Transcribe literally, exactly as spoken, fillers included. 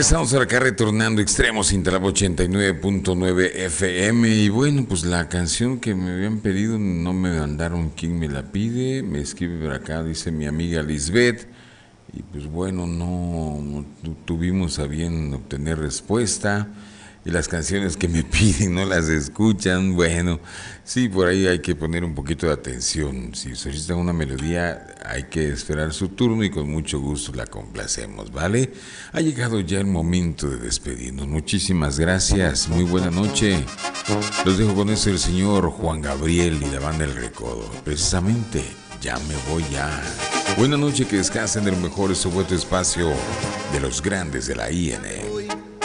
estamos acá retornando Extremos Intalapa ochenta y nueve punto nueve F M. Y bueno, pues la canción que me habían pedido no me mandaron quién me la pide. Me escribe por acá, dice mi amiga Lisbeth. Y pues bueno, no, no tuvimos a bien obtener respuesta. Y las canciones que me piden no las escuchan. Bueno, sí, por ahí hay que poner un poquito de atención. Si solicitan una melodía, hay que esperar su turno y con mucho gusto la complacemos, ¿vale? Ha llegado ya el momento de despedirnos. Muchísimas gracias, muy buena noche. Los dejo con eso el señor Juan Gabriel y la banda El Recodo. Precisamente, ya me voy ya. Buena noche, que descansen en el mejor y supuesto espacio de los grandes de la I N E.